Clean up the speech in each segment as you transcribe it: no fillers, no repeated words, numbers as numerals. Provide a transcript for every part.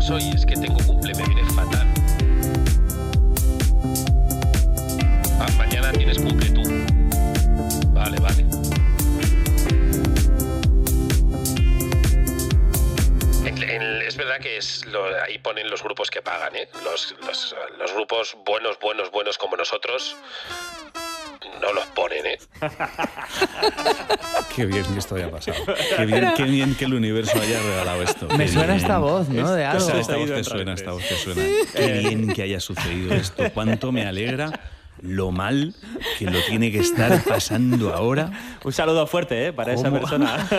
hoy? Es que tengo cumple, me viene fatal. Mañana tienes cumple tú. Vale. Es verdad que ahí ponen los grupos que pagan, ¿eh? Los grupos buenos como nosotros no los ponen, ¿eh? Qué bien que esto haya pasado. Qué bien que el universo haya regalado esto. Me suena esta voz, ¿no? De algo. Esta voz te suena. Qué bien que haya sucedido esto. Cuánto me alegra lo mal que lo tiene que estar pasando ahora. Un saludo fuerte, para esa persona.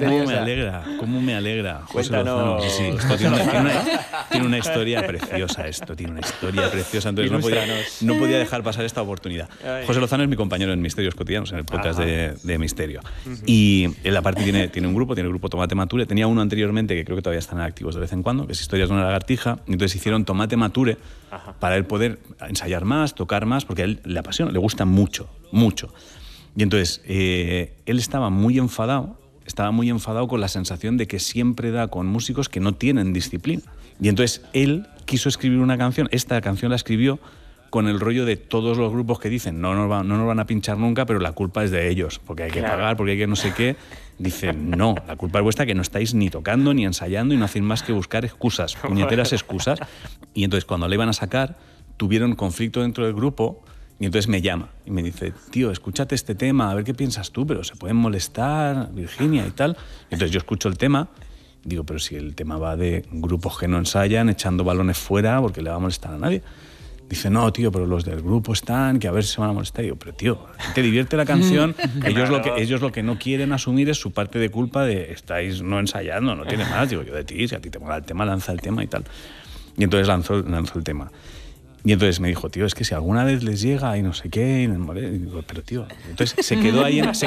¿Cómo me alegra? José Lozano. Sí, esto tiene una historia preciosa entonces no podía dejar pasar esta oportunidad. José Lozano es mi compañero en Misterios Cotidianos, en el podcast de Misterio. Y él aparte tiene un grupo Tomate Mature. Tenía uno anteriormente que creo que todavía están activos de vez en cuando, que es Historias de una lagartija. Entonces hicieron Tomate Mature para él poder ensayar más, tocar más, porque a él le apasiona, le gusta mucho. Y entonces él estaba muy enfadado con la sensación de que siempre da con músicos que no tienen disciplina. Y entonces él quiso escribir una canción, esta canción la escribió con el rollo de todos los grupos que dicen no nos van a pinchar nunca, pero la culpa es de ellos, porque hay que pagar, porque hay que no sé qué. Dice, no, la culpa es vuestra, que no estáis ni tocando, ni ensayando, y no hacéis más que buscar excusas, puñeteras excusas. Y entonces cuando la iban a sacar, tuvieron conflicto dentro del grupo, y entonces me llama y me dice, tío, escúchate este tema, a ver qué piensas tú, pero se pueden molestar, Virginia y tal. Entonces yo escucho el tema, digo, pero si el tema va de grupos que no ensayan, echando balones fuera, porque le va a molestar a nadie. Dice, no, tío, pero los del grupo están, que a ver si se van a molestar. Y digo, pero tío, te divierte la canción. ellos lo que no quieren asumir es su parte de culpa de estáis no ensayando, no tiene más. Digo, yo de ti, si a ti te mola el tema, lanza el tema y tal. Y entonces lanzó el tema. Y entonces me dijo, tío, es que si alguna vez les llega y no sé qué, y digo, pero tío, entonces se quedó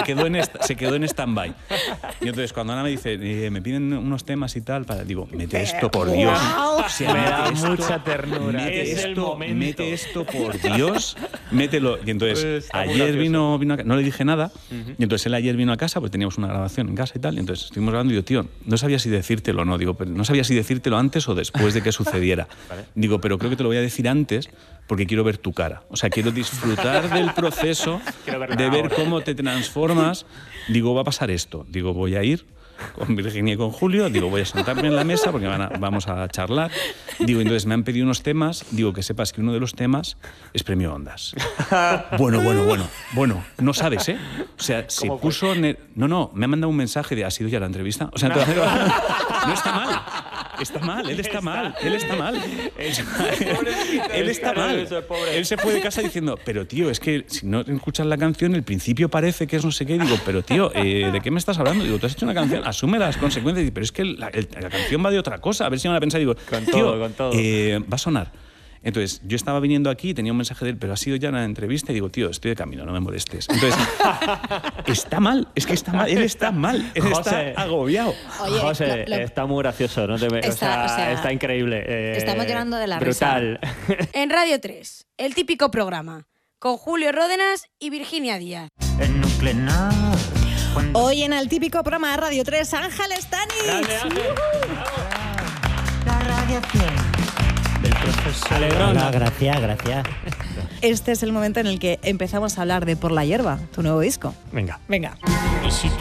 en stand-by. Y entonces cuando Ana me dice, me piden unos temas y tal, digo, mete esto por Dios. O sea, me da mucha ternura. Mete esto por Dios, mételo. Y entonces ayer vino a casa, no le dije nada, y entonces él ayer vino a casa, pues teníamos una grabación en casa y tal, y entonces estuvimos grabando y digo, tío, no sabía si decírtelo o no, digo, pero no sabía si decírtelo antes o después de que sucediera. ¿Vale? Digo, pero creo que te lo voy a decir antes, porque quiero ver tu cara. O sea, quiero disfrutar del proceso, de ver cómo te transformas. Digo, va a pasar esto. Digo, voy a ir con Virginia y con Julio. Digo, voy a sentarme en la mesa porque vamos a charlar. Digo, entonces me han pedido unos temas. Digo, que sepas que uno de los temas es Premio Ondas. Bueno, no sabes, ¿eh? O sea, se puso... No, me ha mandado un mensaje de, ¿ha sido ya la entrevista? O sea, entonces, no está mal. Él está mal. Él se fue de casa diciendo, pero tío, es que si no escuchas la canción, el principio parece que es no sé qué. Y digo, pero tío, ¿de qué me estás hablando? Digo, tú has hecho una canción, asume las consecuencias. Digo, pero es que la canción va de otra cosa. A ver si me la pensado. Digo, con todo. Va a sonar. Entonces, yo estaba viniendo aquí y tenía un mensaje de él, pero ha sido ya una entrevista y digo, tío, estoy de camino, no me molestes. Entonces, está mal, él está mal, él José, está agobiado. Oye, José, está muy gracioso, ¿no? Está increíble. Estamos llorando de la brutal. risa. En Radio 3, el típico programa, con Julio Ródenas y Virginia Díaz. En Nuclenar. Hoy en el típico programa de Radio 3, Ángel Stanich. La radiación. Hola, gracias. Este es el momento en el que empezamos a hablar de Por la hierba, tu nuevo disco. Venga.